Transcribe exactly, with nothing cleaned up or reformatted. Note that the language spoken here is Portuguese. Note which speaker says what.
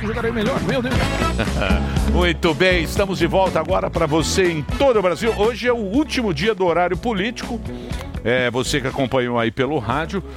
Speaker 1: que jogarei melhor, meu Deus.
Speaker 2: Muito bem, estamos de volta agora para você em todo o Brasil. Hoje é o último dia do horário político. É, você que acompanhou aí pelo rádio,